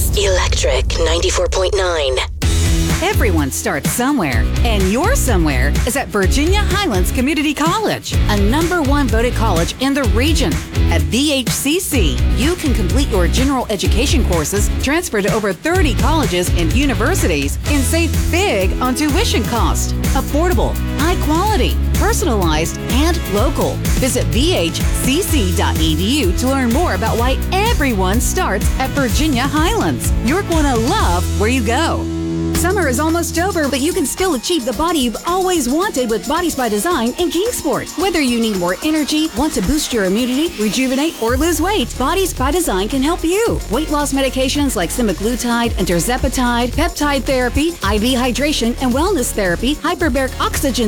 Electric 94.9. Everyone starts somewhere, and your somewhere is at Virginia Highlands Community College, a #1 voted college in the region. At VHCC, you can complete your general education courses, transfer to over 30 colleges and universities, and save big on tuition cost. Affordable, high quality, personalized, and local. Visit vhcc.edu to learn more about why everyone starts at Virginia Highlands. You're going to love where you go. Summer is almost over, but you can still achieve the body you've always wanted with Bodies by Design in Kingsport. Whether you need more energy, want to boost your immunity, rejuvenate, or lose weight, Bodies by Design can help you. Weight loss medications like semaglutide and tirzepatide, peptide therapy, IV hydration and wellness therapy, hyperbaric oxygen